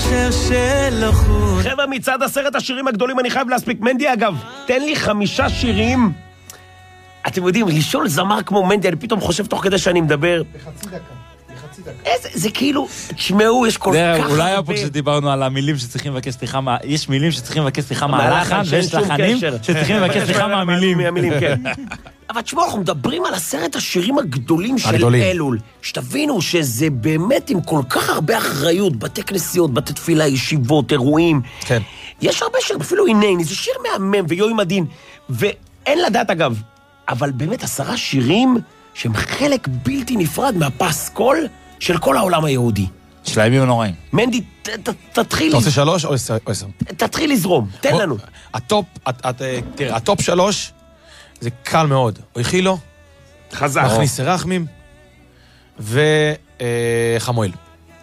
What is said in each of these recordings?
אושר של חוט. חבר'ה, מצד 10 השירים הגדולים אני חייב להספיק. מנדי, אגב, תן לי 5 שירים. אתם יודעים, לשאול זמר כמו מנדי, אני פתאום חושב תוך כדי שאני מדבר. בחצי דקה. זה כאילו, תשמעו, יש כל כך הרבה... אולי היה פה כשדיברנו על המילים שצריכים לבקש סליחה, יש מילים שצריכים לבקש סליחה מהלחן, ויש לחנים שצריכים לבקש סליחה מהמילים. אבל תשמעו, אנחנו מדברים על 10 השירים הגדולים של אלול. שתבינו שזה באמת עם כל כך הרבה אחריות, בתי כנסיות, בתי תפילה, ישיבות, אירועים. כן. יש הרבה שירים, אפילו עינני, זה שיר מהמם ויואי מדהים. ואין לדעת אגב, אבל באמת 10 שירים שהם חלק בלתי נפרד מהפסקול של כל העולם היהודי. של הימים הנוראים. מנדי, תתחיל... אתה רוצה 3 או 10? תתחיל לזרום, תן לנו. הטופ 3 זה קל מאוד. אויכילו, חזק. מכניס רחמים וחמואל.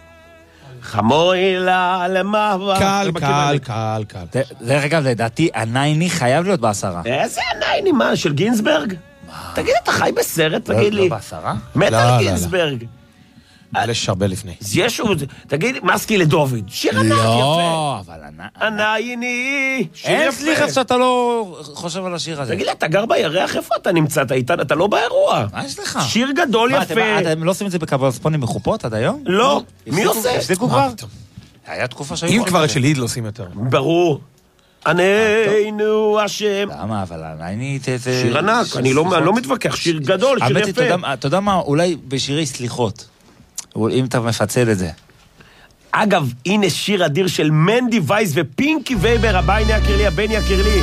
חמואל למאבק. קל. דרך אגב, לדעתי, הנייני חייב להיות ב10. איזה הנייני, מה? של גינסברג? תגיד, אתה חי בסרט? תגיד לי. לא ב10? מת על גינסברג. יש הרבה לפני. יש, תגיד, מסקי לדוד. שיר ענק, יפה. לא, אבל הנייני. אין סליחה שאתה לא חושב על השיר הזה. תגיד לי, אתה גר בירח? איפה אתה נמצאת? אתה לא באירוע. מה יש לך? שיר גדול יפה. אתם לא עושים את זה בקבלספונים מחופות עד היום? לא. מי עושה? הפסיקו כבר? היה תקופה שהיו... אם כבר את של היד לא עושים יותר. ברור. עננו השם. למה? אבל הנייני... שיר ענק, אני לא מתווכח. שיר גדול, שיר יפה. אתה יודע מה? אולי בשירי סליחות. אם אתה מפצל את זה. אגב, הנה שיר אדיר של מנדי וייס ופינקי וייבר, הבן יקר לי.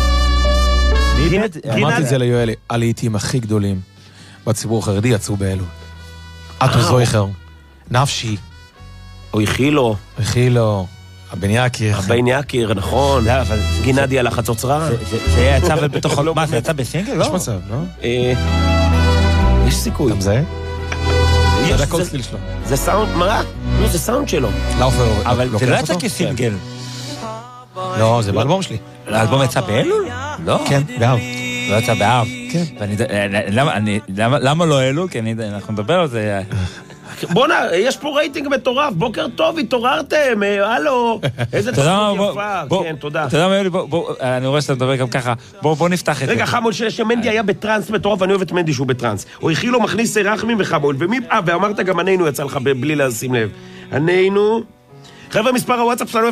אמרתי את זה ליואל, הלעיתים הכי גדולים בציבור החרדי יצאו באלול. אטו זויכר, נפשי. אויכילו. הבן יקיר. נכון. גינדי על החצוצרה. זה יצא בתוך... מה, זה יצא בסינגל? יש מצב, לא? יש סיכוי. גם זה? זה הכל סליל שלו. זה סאונד, מה? לא, זה סאונד שלו. אבל זה לא יצא כסינגל. לא, זה באלבום שלי. האלבום יצא באלול? לא. כן, באב. לא יצא באב. כן. למה לא אלול? כי אנחנו נדבר על זה. בוא'נה, יש פה רייטינג מטורף, בוקר טוב, התעוררתם, הלו. איזה תוכנית יפה, כן, תודה. אתה יודע מה, יולי, אני רואה שאתה מדבר גם ככה, בוא נפתח את זה. רגע, חמול, שמנדי היה בטרנס מטורף, אני אוהב את מנדי שהוא בטרנס. הוא הכילו מכניס רחמים וחמול, ואמרת גם ענינו יצא לך בלי לשים לב. ענינו... חבר'ה, מספר הוואטסאפ שלנו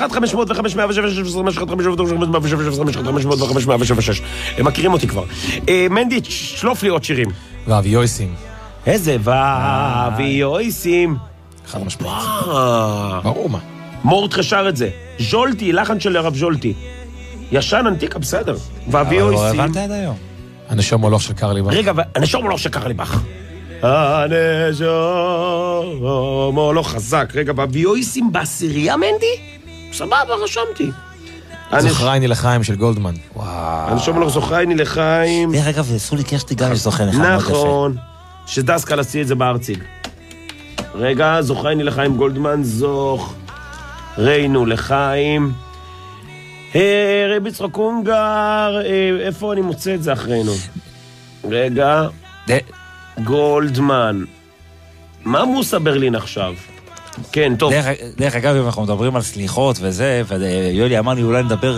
051-500-500-500-500-500-500-500-500-500-500-500. הם מכירים אותי כבר. מנדי, שלוף לי עוד שירים. ואבי יויסים. איזה ואבי יויסים. חד משמעית. ברור מה. מורט שר את זה. ז'ולטי, לחן של הרב ז'ולטי. ישן אנטיקה, בסדר. ואבי יויסים. אבל לא הבנת עד היום. הנשום מולוך של קרליבך. רגע, הנשום מולוך של קרליבך. הנשום מולוך חזק. רגע, ואבי יויסים בעשירייה, מנדי? סבבה, רשמתי. זוכרייני לחיים של גולדמן. הנשום מולוך זוכרייני לחיים. דרך אגב, סולי קשתי גם יש זוכרייני לחיים מאוד יפה. נכון. שדסקל עשי את זה בארציג. רגע, זוכרייני לחיים גולדמן, זוכריינו לחיים. רבי יצחק הונגר, איפה אני מוצא את זה אחרינו? רגע, גולדמן. מה מוסה ברלין עכשיו? כן, טוב. דרך אגב, אם אנחנו מדברים על סליחות וזה, ויולי אמר לי אולי נדבר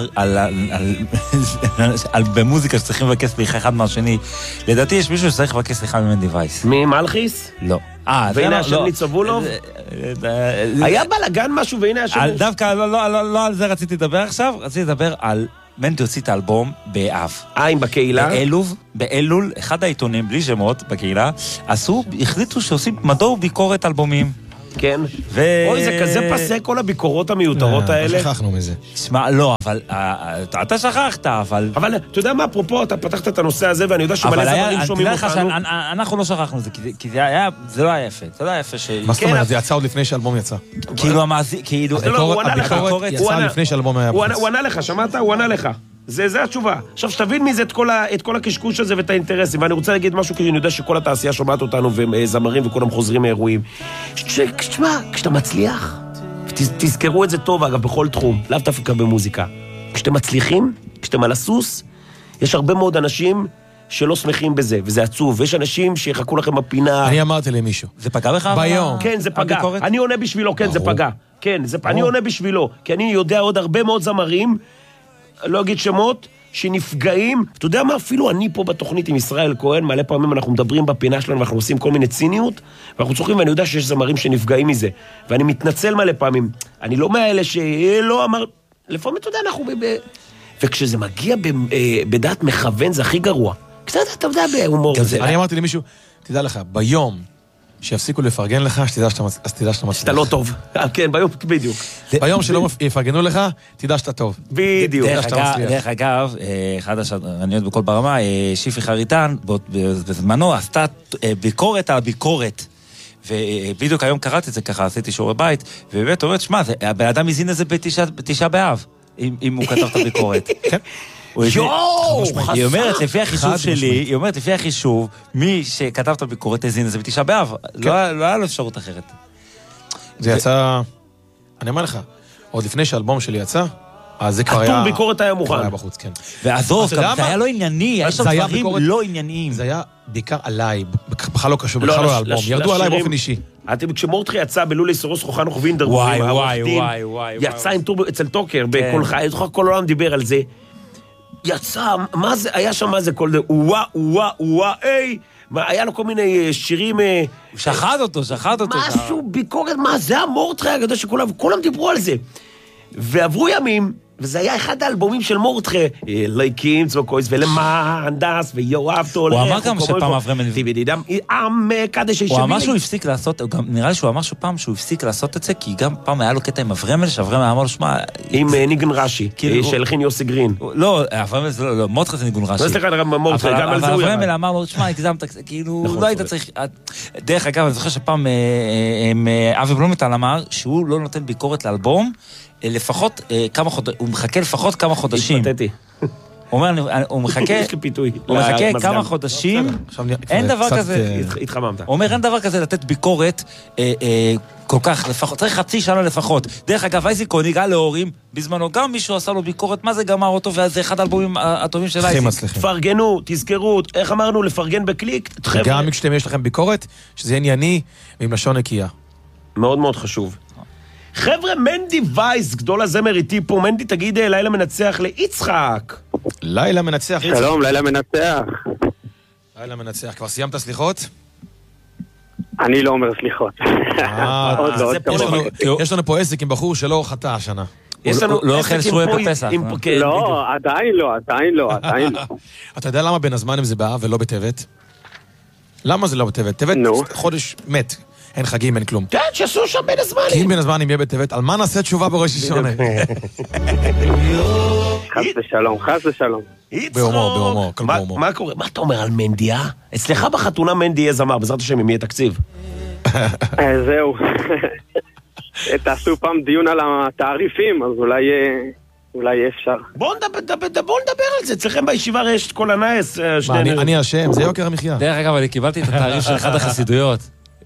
על במוזיקה שצריכים לבקש סליחה אחד מהשני. לדעתי יש מישהו שצריך לבקש סליחה ממנדי וייס. מי, מלכיס? לא. והנה השם ניצבולוב? היה בלגן משהו והנה השם... דווקא לא על זה רציתי לדבר עכשיו, רציתי לדבר על מנדי הוציא את האלבום באב. עם בקהילה? באלול, אחד העיתונים, בלי שמות בקהילה, החליטו שעושים מדור ביקורת אלבומים. כן. אוי, זה כזה פסק כל הביקורות המיותרות האלה. שכחנו מזה. שמע, לא, אבל אתה שכחת, אבל... אבל אתה יודע מה, אפרופו, אתה פתחת את הנושא הזה, ואני יודע שמלא זמרים שומעים אותנו. אנחנו לא שכחנו את זה, כי זה לא היה יפה. זה לא היה יפה ש... מה זאת אומרת? זה יצא עוד לפני שאלבום יצא. כאילו המאזין, כאילו... הביקורת יצאה לפני שאלבום היה... הוא ענה לך, שמעת? הוא ענה לך. זה התשובה. עכשיו, שתבין מזה את כל הקשקוש הזה ואת האינטרסים, ואני רוצה להגיד משהו, כי אני יודע שכל התעשייה שומעת אותנו, וזמרים וכולם חוזרים מאירועים. תשמע, כשאתה מצליח, תזכרו את זה טוב, אגב, בכל תחום, לאו דווקא במוזיקה. כשאתם מצליחים, כשאתם על הסוס, יש הרבה מאוד אנשים שלא שמחים בזה, וזה עצוב, ויש אנשים שיחכו לכם בפינה. אני אמרתי למישהו. זה פגע בך? ביום. כן, זה פגע. אני עונה בשבילו, כן, זה פגע. כן, אני עונה בשבילו, כי אני יודע עוד הרבה מאוד זמרים, לא אגיד שמות, שנפגעים, אתה יודע מה, אפילו אני פה בתוכנית עם ישראל כהן, מלא פעמים אנחנו מדברים בפינה שלנו, ואנחנו עושים כל מיני ציניות, ואנחנו צוחקים, ואני יודע שיש זמרים שנפגעים מזה, ואני מתנצל מלא פעמים, אני לא מהאלה שלא אמר, לפעמים אתה יודע, אנחנו וכשזה מגיע בדעת מכוון, זה הכי גרוע. קצת, אתה יודע, בהומור. אני אמרתי למישהו, תדע לך, ביום שיפסיקו לפרגן לך, שתדע שאתה מצליח. שאתה לא טוב. כן, ביום, בדיוק. ביום שלא יפרגנו לך, תדע שאתה טוב. בדיוק. דרך אגב, אחד השדרניות בכל ברמה, שיפי חריטן, בזמנו עשתה ביקורת על הביקורת. ובדיוק היום קראתי את זה ככה, עשיתי שיעורי בית, ובאמת אומרת, שמה, הבן אדם הזין את זה בתשעה באב, אם הוא כתב את הביקורת. כן. יואו, היא אומרת, לפי החישוב שלי, היא אומרת, לפי החישוב, מי שכתב את הביקורת הזין את זה בתשעה באב. לא היה לו אפשרות אחרת. זה יצא, אני אומר לך, עוד לפני שהאלבום שלי יצא, אז זה כבר היה... הטור ביקורת היה מוכן. היה בחוץ, כן. ועזוב, זה היה לא ענייני, היה שם דברים לא ענייניים. זה היה בעיקר עליי, בכלל לא קשור, בכלל לא לאלבום, ירדו עליי באופן אישי. כשמורטחי יצא בלולי סורוס חוכנוך וינדרבוים, יצא עם טור אצל טוקר, בכל חי, כל העולם דיבר על זה. יצא, מה זה, היה שם מה זה כל זה, וואה, היה לו כל מיני שירים... שחד אותו. משהו, ביקורת, מה זה המורטחי הגדול שכולם דיברו על זה. ועברו ימים, וזה היה אחד האלבומים של מורטחה, ליקים, צבוקויס, ולמהנדס, ויואב תולך. הוא אמר גם שפעם אברהם הוא אמר שהוא הפסיק לעשות, נראה לי שהוא אמר שפעם שהוא הפסיק לעשות את זה, כי גם פעם היה לו קטע עם אברהם, שאברהם אמר לו, שמה... עם ניגון רש"י, שהלחין יוסי גרין. לא, מורטחה זה ניגון רש"י. לא סליחה, מורטחה, גם על זה הוא אברהם אמר לו, שמה, הגזמת, כאילו, לא היית צריך... דרך אגב, אני זוכר שפעם אבי בלומנטל אמר שהוא לא נותן ביקורת לאלבום, לפחות כמה חודשים, הוא מחכה לפחות כמה חודשים. התפתתי. הוא מחכה כמה חודשים, אין דבר כזה, התחממת. הוא אומר, אין דבר כזה לתת ביקורת כל כך, לפחות, צריך חצי שנה לפחות. דרך אגב, אייזיקו ניגע להורים, בזמנו גם מישהו עשה לו ביקורת, מה זה גמר אותו, וזה אחד האלבומים הטובים של אייזיק. תפרגנו, תזכרו, איך אמרנו, לפרגן בקליק. גם כשאתם יש לכם ביקורת, שזה ענייני ועם לשון נקייה. מאוד מאוד חשוב. חבר'ה, מנדי וייס, גדול הזמר איתי פה. מנדי, תגיד לילה מנצח ליצחק. לילה מנצח. שלום, לילה מנצח. לילה מנצח. כבר סיימת סליחות? אני לא אומר סליחות. יש לנו פה עסק עם בחור שלא חטא השנה. לא אוכל שרויה בפסח. לא, עדיין לא. אתה יודע למה בין הזמנים זה בא ולא בטבת? למה זה לא בטבת? טבת חודש מת. אין חגים, אין כלום. כן, שעשו שם בין הזמנים. כי אם בין הזמנים יהיה בטבת, על מה נעשה תשובה בראש השונה? חס ושלום. בהומור, כל בהומור. מה קורה? מה אתה אומר על מנדי, אה? אצלך בחתונה מנדי יהיה זמר, בעזרת השם אם יהיה תקציב. זהו. תעשו פעם דיון על התעריפים, אז אולי אפשר. בואו נדבר על זה, אצלכם בישיבה יש את כל הנאס. אני אשם, זה יוקר המחיה. דרך אגב, אני קיבלתי את התעריף של אחד החסידויות.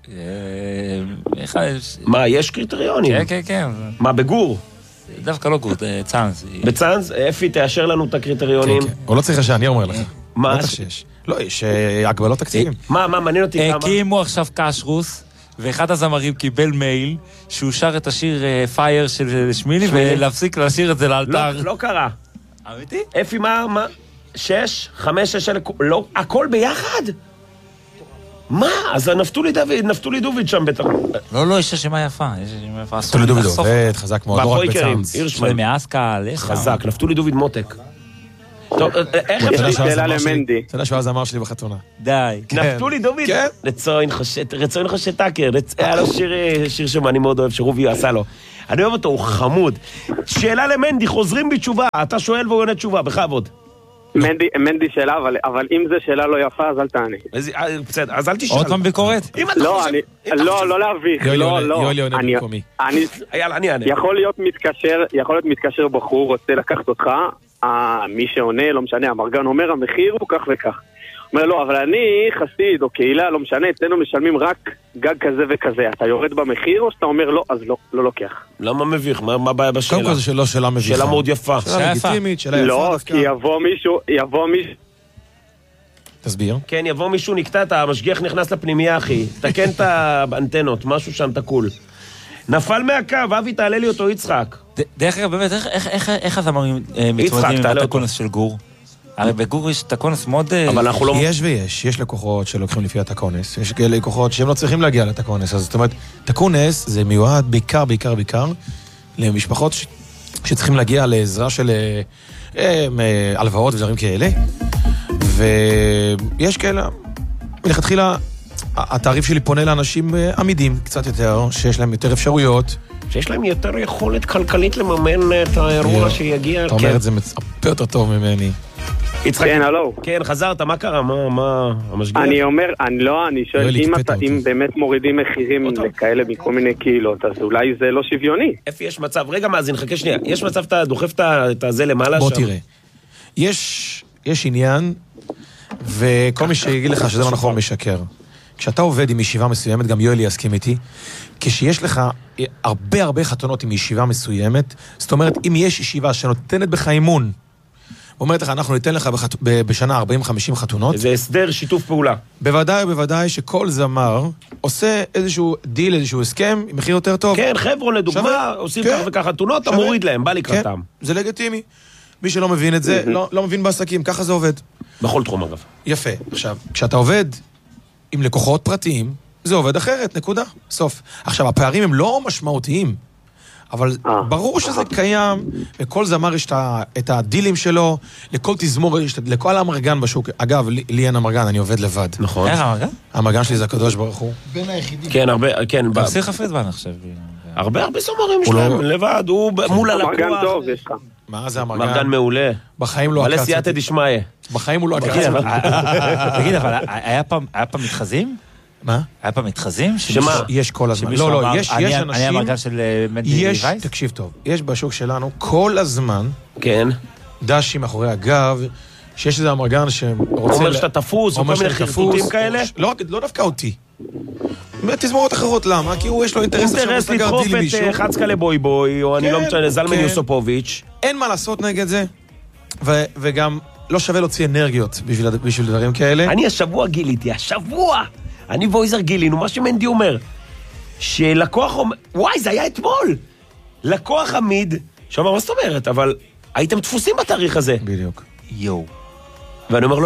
מה, יש קריטריונים? כן. מה, בגור? דווקא לא גור, צאנז. בצאנז? אפי, תאשר לנו את הקריטריונים. הוא לא צריך שאני אומר לך. מה? לא, יש הגבלות תקציבים. מה, מעניין אותי כמה? הקימו עכשיו קשרוס, ואחד הזמרים קיבל מייל, שהוא שר את השיר פייר של שמיני, ולהפסיק לשיר את זה לאלתר. לא קרה. אמיתי? אפי, מה? 6? 5, 6, לא, הכל ביחד? מה? אז נפתולי דוביד שם בטח. לא, יש רשימה יפה. נפתולי דוביד עובד, חזק מאוד, לא רק בצאנז. שלמי אסקל, חזק, נפתולי דוביד מותק. טוב, איך אפשר? שאלה למנדי. אתה יודע שהוא הזמר שלי בחתונה. די. נפתולי דוביד? רצון חושת טאקר. היה לו שיר שאני מאוד אוהב, שרובי עשה לו. אני אוהב אותו, הוא חמוד. שאלה למנדי, חוזרים בתשובה. אתה שואל והוא עונה תשובה, בכבוד. מנדי שאלה, אבל אם זה שאלה לא יפה, אז אל תעני. בסדר, אז אל תשאל. עוד פעם ביקורת? לא להביך. יואלי עונה במקומי. יאללה, אני אענה. יכול להיות מתקשר בחור, רוצה לקחת אותך, מי שעונה, לא משנה, המרגן אומר, המחיר הוא כך וכך. אומר לו, אבל אני חסיד או קהילה, לא משנה, אצלנו משלמים רק גג כזה וכזה. אתה יורד במחיר או שאתה אומר לא, אז לא לוקח. למה מביך? מה הבעיה בשאלה? קודם כל זה שלא שאלה מביכה. שאלה מאוד יפה. שאלה לגיטימית, שאלה יפה. לא, כי יבוא מישהו... תסביר. כן, יבוא מישהו, נקטעת, המשגיח נכנס לפנימיה, אחי. תקן את האנטנות, משהו שם תקול. נפל מהקו, אבי, תעלה לי אותו, יצחק. דרך אגב, באמת, איך הזמרים מתמודדים עם התקונס של גור? הרי בגור יש תקונס מאוד... אבל אנחנו לא... יש לקוחות שלוקחים לפי התקונס, יש לקוחות שהם לא צריכים להגיע לתקונס, אז זאת אומרת, תקונס זה מיועד בעיקר למשפחות שצריכים להגיע לעזרה של הלוואות ודברים כאלה, ויש כאלה, מלכתחילה, התעריף שלי פונה לאנשים עמידים קצת יותר, שיש להם יותר אפשרויות. שיש להם יותר יכולת כלכלית לממן את האירוע שיגיע. אתה אומר את זה הרבה יותר טוב ממני. יצחק, כן, הלו. כן, חזרת, מה קרה? מה המשגיח? אני שואל, אם באמת מורידים מחירים לכאלה מכל מיני קהילות, אז אולי זה לא שוויוני. איפה יש מצב? רגע, מאזין, חכה שנייה. יש מצב, אתה דוחף את זה למעלה שם? בוא תראה. יש עניין, וכל מי שיגיד לך שזה לא נכון משקר. כשאתה עובד עם ישיבה מסוימת, גם יואלי יסכים איתי, כשיש לך הרבה חתונות עם ישיבה מסוימת, זאת אומרת, אם יש ישיבה שנותנת בך אימון, אומרת לך, אנחנו ניתן לך בשנה 40-50 חתונות. זה הסדר שיתוף פעולה. בוודאי שכל זמר עושה איזשהו דיל, איזשהו הסכם, עם מחיר יותר טוב. כן, חבר'ה, לדוגמה, עושים כך וכך חתונות, אתה מוריד להם, בא לקראתם. זה לגיטימי. מי שלא מבין את זה, לא מבין בעסקים, ככה זה עובד. בכל תחום, אגב. יפה. עכשיו, כשאתה עובד עם לקוחות פרטיים, זה עובד אחרת, נקודה, סוף. עכשיו, הפערים הם לא משמעותיים, אבל ברור שזה קיים, לכל זמר יש את הדילים שלו, לכל תזמור, לכל המרגן בשוק. אגב, לי אין המרגן, אני עובד לבד. נכון. איך המרגן? המרגן שלי זה הקדוש ברוך הוא. בין היחידים. כן, הרבה, כן. גם שיחה פרידמן עכשיו. הרבה זמרים שלהם, לבד, הוא מול הלקוח. מרגן טוב, יש לך. מה זה המרגן? מרגן מעולה. בחיים לא מלא עקץ סייעתא אותי. דשמיא. בחיים הוא לא עקץ אותי. תגיד, אבל היה פעם מתחזים? מה? היה פעם מתחזים? שמה? יש כל הזמן. שמישהו לא, אמר, יש אני אנשים... המרגן של מנדי וייס? תקשיב טוב, יש בשוק שלנו כל הזמן כן. דשי מאחורי הגב, שיש איזה המרגן שרוצה... הוא אומר שאתה תפוס, וכל מיני חרטוטים כאלה? לא דווקא אותי. תזמורות אחרות, למה? כי הוא יש לו אינטרס אינטרס לדחוף את חצקה לבוי בוי, או אני לא משנה, זלמן יוסופוביץ'. אין מה לעשות נגד זה, וגם לא שווה להוציא אנרגיות בשביל דברים כאלה. אני השבוע גיליתי, אני ואויזר גילינו, מה שמנדי אומר, שלקוח אומר, וואי, זה היה אתמול. לקוח עמיד, שאומר, מה זאת אומרת, אבל הייתם דפוסים בתאריך הזה. בדיוק. יואו. ואני אומר לו,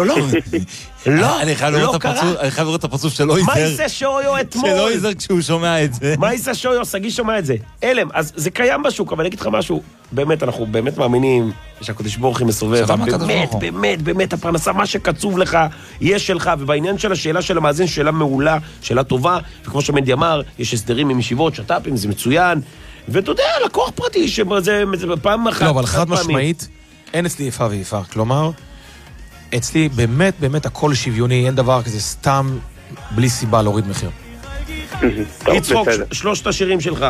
לא, אני חייב לראות את הפרצוף של מה אויזר. יעשה שויו אתמול? של אויזר כשהוא שומע את זה. מה יעשה שויו? סגי שומע את זה. אלם, אז זה קיים בשוק, אבל אני אגיד לך משהו, באמת, אנחנו באמת מאמינים שהקדוש ברוך הוא מסובב, באמת, הפרנסה, מה שקצוב לך, יהיה שלך, ובעניין של השאלה של המאזין, שאלה מעולה, שאלה טובה, וכמו שמנדי אמר, יש הסדרים עם ישיבות, שטאפים, זה מצוין, ואתה יודע, לקוח פרטי, שזה פעם אחת, לא, אבל חד משמעית, אין אצלי איפה ואיפה, כלומר, אצלי באמת הכל שוויוני, אין דבר כזה סתם בלי סיבה להוריד מחיר. יצחוק, שלושת השירים שלך.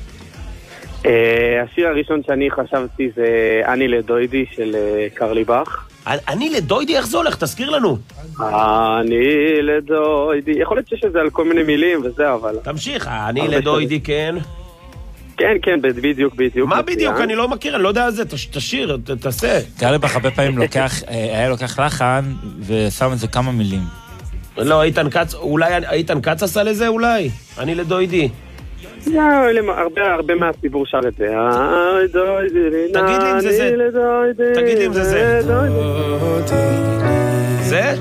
השיר הראשון שאני חשבתי זה אני לדוידי של קרלי בך. אני לדוידי, איך זה הולך? תזכיר לנו. אני לדוידי, יכול להיות שיש את זה על כל מיני מילים וזה, אבל... תמשיך, אני לדוידי, כן. כן, בדיוק. מה בדיוק? אני לא מכיר, אני לא יודע על זה, תשיר, תעשה. קרלי בך הרבה פעמים היה לוקח לחן ושם את זה כמה מילים. לא, אולי איתן קץ עשה לזה אולי? אני לדוידי. הרבה מהציבור שר את זה. תגיד לי אם זה זה. תגיד לי אם זה זה. זה?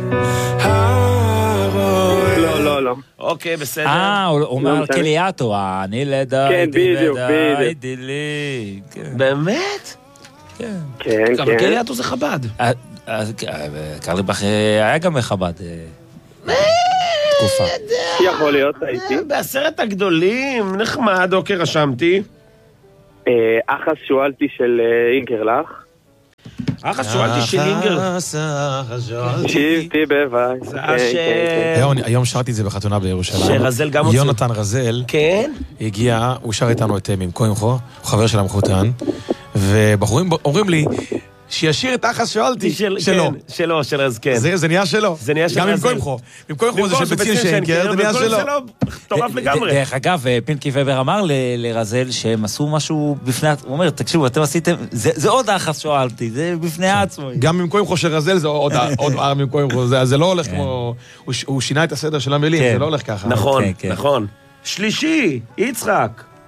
לא. אוקיי, בסדר. הוא אומר קליאטו, אני לדוידי. כן, בדיוק. באמת? כן. אבל קליאטו זה חב"ד. קרלי בך היה גם בחב"ד. תקופה. יכול להיות, הייתי. בעשרת הגדולים, נחמד, אוקיי, רשמתי. אחס שואלתי של אינגרלך. אחס שואלתי של אינגר. שיבתי בבית. זה אשר... היום שרתי את זה בחתונה בירושלים. שרזל גם הוציא. יונתן רזל. כן? הגיע, הוא שר איתנו את ממקו ימחו, הוא חבר של המחותן, ובחורים אומרים לי, שישיר את אחס שואלתי שלו. של רז, כן. זה נהיה שלו. זה נהיה של גם רזל. עם כהן זה של בצין שיינקר, זה נהיה שלו. טורף לגמרי. דרך אגב, פינקי ובר אמר לרזל שהם עשו משהו בפני... הוא אומר, תקשיבו, אתם עשיתם... זה עוד אחס שואלתי, זה בפני עצמו. גם עם כהן של רזל זה עוד עם כהן, זה לא הולך כמו... הוא שינה את הסדר של המילים, זה לא הולך ככה. נכון. שלישי, יצחק.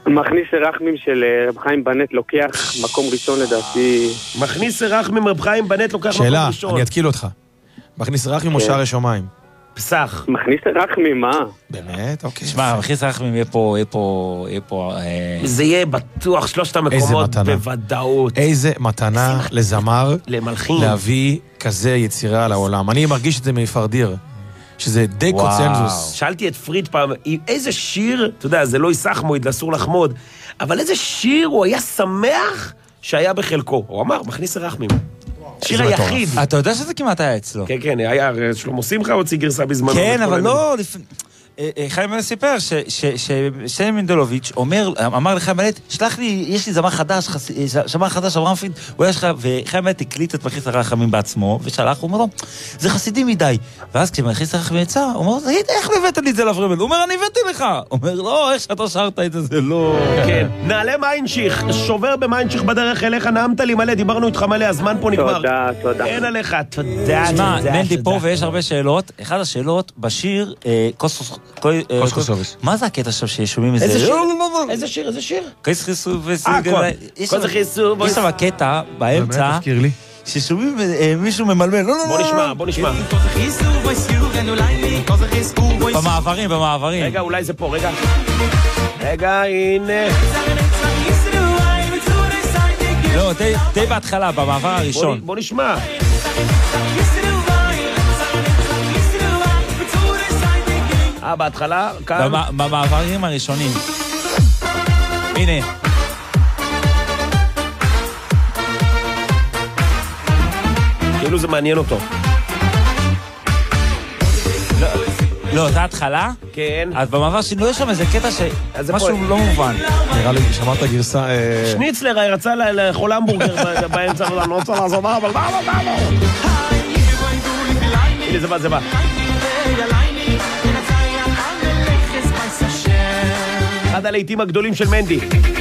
מכניס רחמים של רב חיים בנט לוקח מקום ראשון לדעתי. מכניס רחמים רב חיים בנט לוקח מקום שאלה, ראשון. אני אתקיל אותך. מכניס רחמים או שערי שמיים? פסח. מכניס רחמים, מה? באמת? אוקיי. שמע, מכניס רחמים יהיה פה... זה יהיה בטוח שלושת המקומות בוודאות. איזה מתנה לזמר למלחין. להביא כזה יצירה לעולם. אני מרגיש את זה מפרדיר, שזה די קונצנזוס. שאלתי את פריד פעם, איזה שיר, אתה יודע, זה לא יסח מועיד, אסור לחמוד, אבל איזה שיר הוא היה שמח שהיה בחלקו. הוא אמר, מכניס רחמים. שיר היחיד. אתה יודע שזה כמעט היה אצלו. כן, כן, היה שלמה שמחה הוציא גרסה בזמנו. כן, אבל לא... חיים בנט סיפר ששני מנדלוביץ' אמר לחיים בנט, שלח לי, יש לי זמר חדש, אברהם פריד, וחיים בנט הקליט את מכניס הרחמים בעצמו, ושלח, הוא אומר לו, זה חסידי מדי. ואז כשמכניס הרחמים יצא, הוא אומר, תגיד, איך הבאת לי את זה לפרמל? הוא אומר, אני הבאתי לך. הוא אומר, לא, איך שאתה שרת את זה, לא... כן, נעלה מיינשיך, שובר במיינשיך בדרך אליך, נעמת לי מלא, דיברנו איתך מלא, הזמן פה נגמר. תודה. אין עליך, תודה. שמע, מנדי פה ויש הרבה שאלות. אחד השאלות בשיר, קוסקוסוביס. מה זה הקטע עכשיו ששומעים איזה... איזה שיר? איזה שיר? קייס חיסוב כל זה חיסוב. יש שם הקטע באמצע תזכיר לי. ששומעים מישהו ממלמל. בוא נשמע. במעברים. רגע, אולי זה פה, רגע, הנה. לא, די בהתחלה, במעבר הראשון. בוא נשמע. בהתחלה, כאן. במעברים הראשונים. הנה. כאילו זה מעניין אותו. לא, זה התחלה? כן. אז במעבר שינוי יש שם איזה קטע שמשהו לא מובן. נראה לי, שמעת גרסה... שניצלר רצה לאכול המבורגר באמצע, אבל אני רוצה לעזור, אבל מה? הנה, זה בא. אחד הלהיטים הגדולים של מנדי.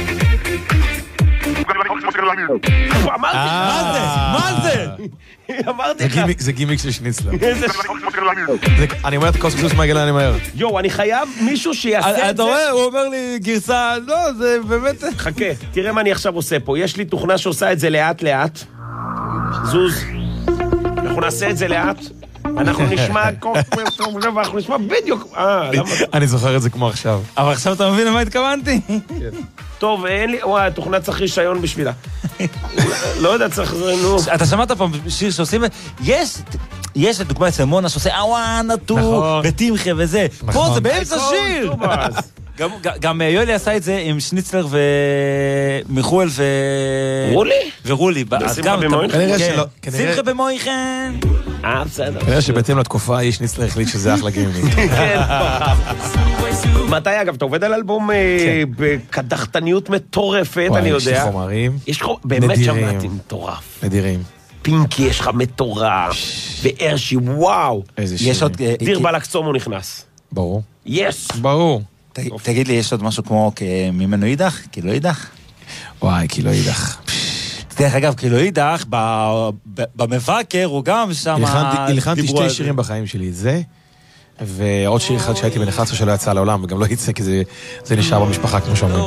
אמרתי, מה זה? אמרתי לך. זה גימיק של שניצלר. אני אומר את קוסקוס מהגלה, אני מהר. יו, אני חייב מישהו שיעשה את זה. אתה רואה, הוא אומר לי גרסה, לא, זה באמת... חכה, תראה מה אני עכשיו עושה פה. יש לי תוכנה שעושה את זה לאט. זוז. אנחנו נעשה את זה לאט. אנחנו נשמע ואנחנו נשמע בדיוק. אני זוכר את זה כמו עכשיו. אבל עכשיו אתה מבין למה התכוונתי? טוב, אין לי... וואי, התוכנה צריך רישיון בשבילה. לא יודע, צריך... אתה שמעת פעם שיר שעושים... יש לדוגמה אצל מונה שעושה אוואנטו ותמחה וזה. פה זה באמצע שיר. גם יולי עשה את זה עם שניצלר ומיכואל ורולי. שמחה במויכן? שמחה במויכן. בסדר. כנראה שבהתאם לתקופה איש שניצלר החליט שזה אחלה גימיק. כן, מתי אגב, אתה עובד על אלבום בקדחתניות מטורפת, אני יודע. יש לי חומרים באמת שמעתי מטורף. נדירים. פינקי יש לך מטורף, וארשי, וואו. איזה שיר. דיר בלק צום הוא נכנס. ברור. יס. ברור. תגיד לי, יש עוד משהו כמו ממנו אידך? כאילו אידך? וואי, כאילו אידך. דרך אגב, כאילו אידך, במבקר הוא גם שם... הלחנתי שתי שירים בחיים שלי, את זה, ועוד שיר אחד שהייתי בן 11 שלא יצא לעולם, וגם לא יצא, כי זה נשאר במשפחה, כמו שאומרים.